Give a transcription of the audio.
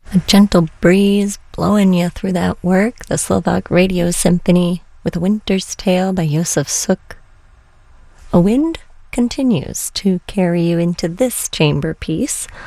A gentle breeze blowing you through that work, the Slovak Radio Symphony with A Winter's Tale by Josef Suk. A wind continues to carry you into this chamber piece,